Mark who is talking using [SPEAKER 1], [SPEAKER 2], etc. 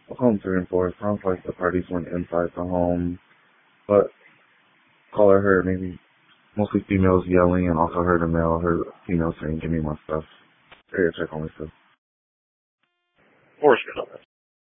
[SPEAKER 1] home 3 and 4. It sounds like the parties went inside the home, but caller heard maybe mostly females yelling, and also heard a male, heard females saying, "Give me my stuff." Area check on myself.
[SPEAKER 2] Horse